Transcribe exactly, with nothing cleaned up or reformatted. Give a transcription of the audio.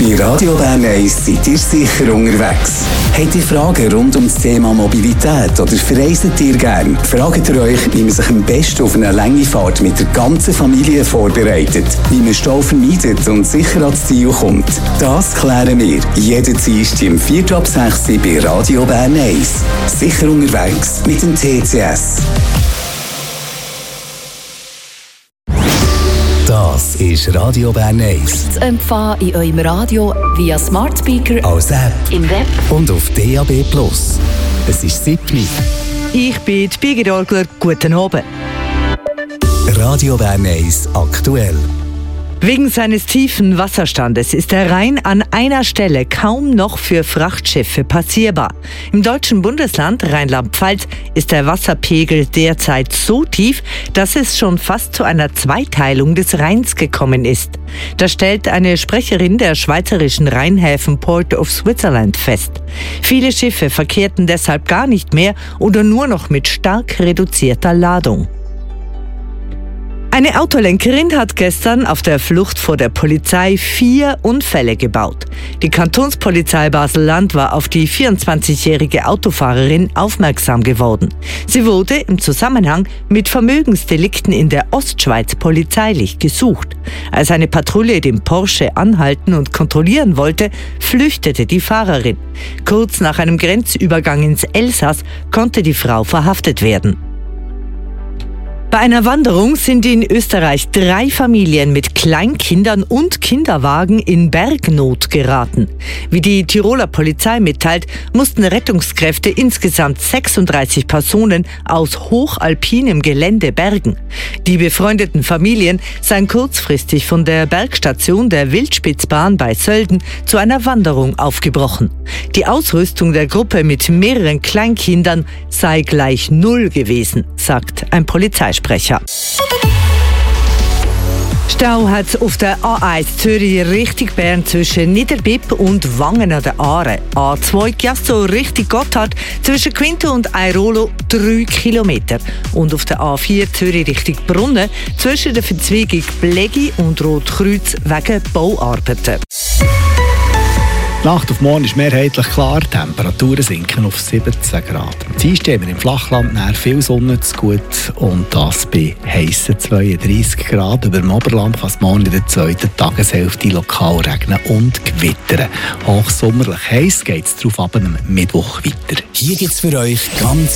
Bei Radio Bern eins seid ihr sicher unterwegs. Habt ihr Fragen rund um das Thema Mobilität oder verreist ihr gern? Fragt ihr euch, wie man sich am besten auf eine lange Fahrt mit der ganzen Familie vorbereitet, wie man Stau vermeidet und sicher ans Ziel kommt? Das klären wir jeden Dienstag im vier ab sechs bei Radio Bern eins. Sicher unterwegs mit dem T C S. Das ist Radio Bern eins. Zu empfangen in eurem Radio via Smart Speaker, als App, im Web und auf D A B plus. Es ist siebni. Ich bin die Birgit Orgler. Guten Abend. Radio Bern eins aktuell. Wegen seines tiefen Wasserstandes ist der Rhein an einer Stelle kaum noch für Frachtschiffe passierbar. Im deutschen Bundesland Rheinland-Pfalz ist der Wasserpegel derzeit so tief, dass es schon fast zu einer Zweiteilung des Rheins gekommen ist. Das stellt eine Sprecherin der schweizerischen Rheinhäfen Port of Switzerland fest. Viele Schiffe verkehrten deshalb gar nicht mehr oder nur noch mit stark reduzierter Ladung. Eine Autolenkerin hat gestern auf der Flucht vor der Polizei vier Unfälle gebaut. Die Kantonspolizei Basel-Land war auf die vierundzwanzigjährige Autofahrerin aufmerksam geworden. Sie wurde im Zusammenhang mit Vermögensdelikten in der Ostschweiz polizeilich gesucht. Als eine Patrouille den Porsche anhalten und kontrollieren wollte, flüchtete die Fahrerin. Kurz nach einem Grenzübergang ins Elsass konnte die Frau verhaftet werden. Bei einer Wanderung sind in Österreich drei Familien mit Kleinkindern und Kinderwagen in Bergnot geraten. Wie die Tiroler Polizei mitteilt, mussten Rettungskräfte insgesamt sechsunddreißig Personen aus hochalpinem Gelände bergen. Die befreundeten Familien seien kurzfristig von der Bergstation der Wildspitzbahn bei Sölden zu einer Wanderung aufgebrochen. Die Ausrüstung der Gruppe mit mehreren Kleinkindern sei gleich null gewesen, sagt ein Polizeisprecher. Stau hat es auf der A eins Zürich Richtung Bern zwischen Niederbipp und Wangen an der Aare. A zwei Chiasso Richtung Gotthard zwischen Quinto und Airolo drei Kilometer. Und auf der A vier Zürich Richtung Brunnen zwischen der Verzweigung Blegi und Rotkreuz wegen Bauarbeiten. Die Nacht auf morgen ist mehrheitlich klar, die Temperaturen sinken auf siebzehn Grad. Am Dienstag haben wir im Flachland näher viel Sonne zu gut und das bei heissen zweiunddreissig Grad. Über dem Oberland kann es morgen in der zweiten Tageshälfte lokal regnen und gewittern. Hochsommerlich heiß geht es darauf ab am Mittwoch weiter. Hier gibt es für euch ganz